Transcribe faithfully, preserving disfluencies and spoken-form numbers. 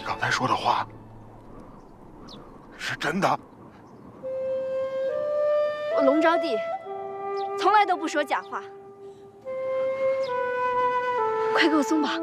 刚才说的话是真的？ 我龙招娣从来都不说假话。快给我松绑！